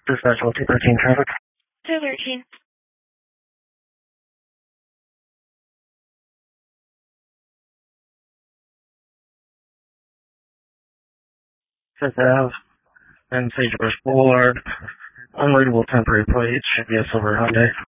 Dispatch 213 traffic. 213. Fifth Ave and Sagebrush Boulevard. Unreadable temporary plates. Should be a silver Hyundai.